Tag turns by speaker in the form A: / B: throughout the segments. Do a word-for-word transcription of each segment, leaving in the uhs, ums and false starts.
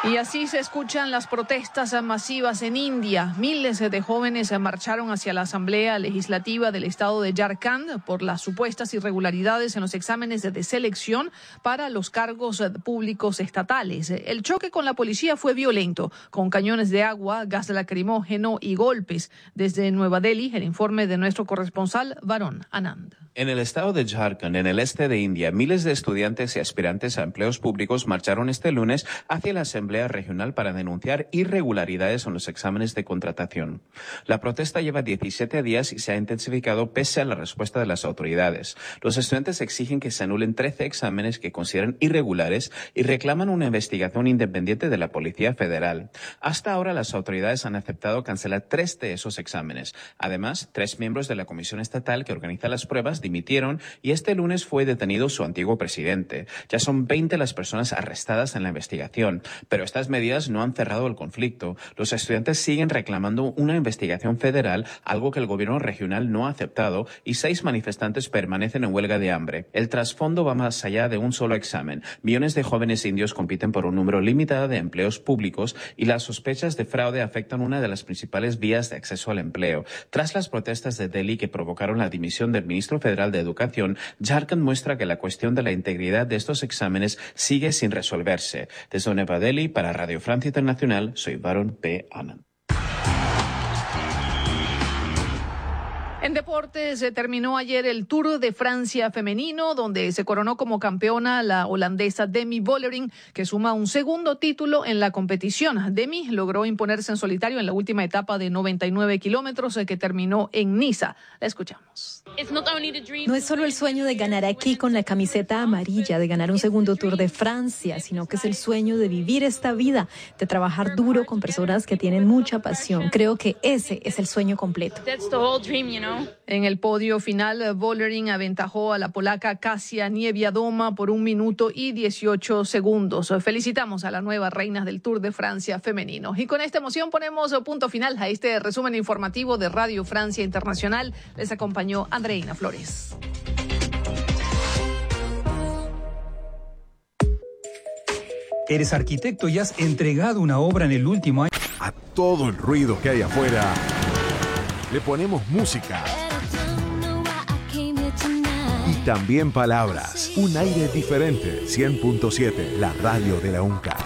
A: Y así se escuchan las protestas masivas en India. Miles de jóvenes marcharon hacia la Asamblea Legislativa del estado de Jharkhand por las supuestas irregularidades en los exámenes de selección para los cargos públicos estatales. El choque con la policía fue violento, con cañones de agua, gas lacrimógeno y golpes. Desde Nueva Delhi, el informe de nuestro corresponsal, Varun Anand.
B: En el estado de Jharkhand, en el este de India, miles de estudiantes y aspirantes a empleos públicos marcharon este lunes hacia la Asamblea Regional para denunciar irregularidades en los exámenes de contratación. La protesta lleva diecisiete días y se ha intensificado pese a la respuesta de las autoridades. Los estudiantes exigen que se anulen trece exámenes que consideran irregulares y reclaman una investigación independiente de la Policía Federal. Hasta ahora, las autoridades han aceptado cancelar tres de esos exámenes. Además, tres miembros de la Comisión Estatal que organiza las pruebas dimitieron y este lunes fue detenido su antiguo presidente. Ya son veinte las personas arrestadas en la investigación, pero estas medidas no han cerrado el conflicto. Los estudiantes siguen reclamando una investigación federal, algo que el gobierno regional no ha aceptado, y seis manifestantes permanecen en huelga de hambre. El trasfondo va más allá de un solo examen. Millones de jóvenes indios compiten por un número limitado de empleos públicos y las sospechas de fraude afectan una de las principales vías de acceso al empleo. Tras las protestas de Delhi que provocaron la dimisión del ministro federal de Educación, Jharkhand muestra que la cuestión de la integridad de estos exámenes sigue sin resolverse. Desde Nueva Delhi, para Radio Francia Internacional, soy Varun P. Anand.
A: En deportes se terminó ayer el Tour de Francia femenino, donde se coronó como campeona la holandesa Demi Vollering, que suma un segundo título en la competición. Demi logró imponerse en solitario en la última etapa de noventa y nueve kilómetros que terminó en Niza. La escuchamos.
C: No es solo el sueño de ganar aquí con la camiseta amarilla, de ganar un segundo Tour de Francia, sino que es el sueño de vivir esta vida, de trabajar duro con personas que tienen mucha pasión. Creo que ese es el sueño completo.
A: En el podio final, Vollering aventajó a la polaca Kasia Niewiadoma por un minuto y dieciocho segundos. Felicitamos a las nuevas reinas del Tour de Francia femenino. Y con esta emoción ponemos punto final a este resumen informativo de Radio Francia Internacional. Les acompañó Andreina Flores.
D: Eres arquitecto y has entregado una obra en el último año.
E: A todo el ruido que hay afuera le ponemos música y también palabras. Un aire diferente. cien punto siete, la radio de la UNCA.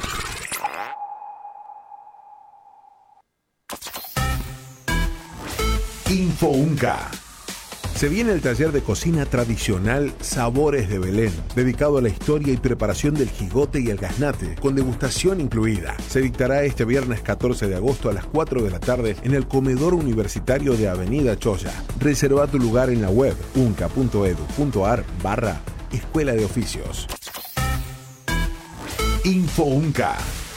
E: Info UNCA. Se viene el taller de cocina tradicional Sabores de Belén, dedicado a la historia y preparación del jigote y el gaznate, con degustación incluida. Se dictará este viernes catorce de agosto a las cuatro de la tarde en el comedor universitario de Avenida Choya. Reserva tu lugar en la web unca punto edu punto ar barra Escuela de Oficios. Info UNCA.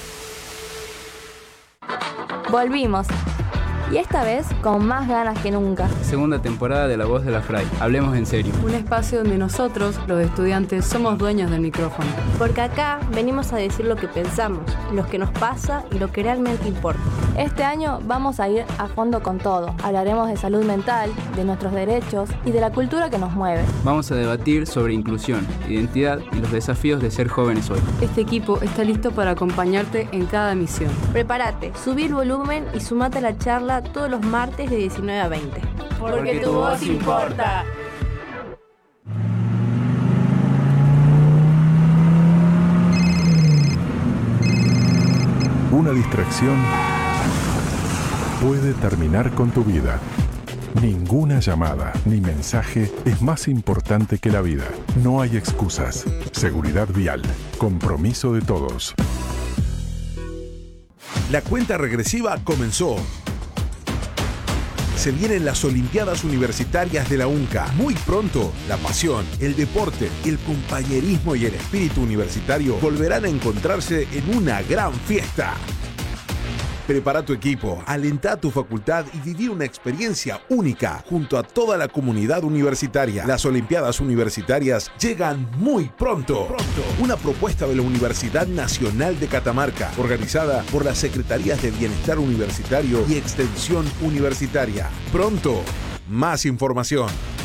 F: Volvimos. Y esta vez con más ganas que nunca.
G: Segunda temporada de La Voz de la Fray. Hablemos en serio.
H: Un espacio donde nosotros, los estudiantes, somos dueños del micrófono.
F: Porque acá venimos a decir lo que pensamos, lo que nos pasa y lo que realmente importa. Este año vamos a ir a fondo con todo. Hablaremos de salud mental, de nuestros derechos y de la cultura que nos mueve.
G: Vamos a debatir sobre inclusión, identidad y los desafíos de ser jóvenes hoy.
H: Este equipo está listo para acompañarte en cada misión.
F: Prepárate, subí el volumen y sumate a la charla todos los martes de diecinueve a veinte.
I: Porque, Porque tu voz importa.
E: Una distracción puede terminar con tu vida. Ninguna llamada ni mensaje es más importante que la vida. No hay excusas. Seguridad vial. Compromiso de todos. La cuenta regresiva comenzó. Se vienen las Olimpiadas Universitarias de la UNCA. Muy pronto, la pasión, el deporte, el compañerismo y el espíritu universitario volverán a encontrarse en una gran fiesta. Prepara tu equipo, alenta a tu facultad y viví una experiencia única junto a toda la comunidad universitaria. Las Olimpiadas Universitarias llegan muy pronto. pronto. Una propuesta de la Universidad Nacional de Catamarca, organizada por las Secretarías de Bienestar Universitario y Extensión Universitaria. Pronto, más información.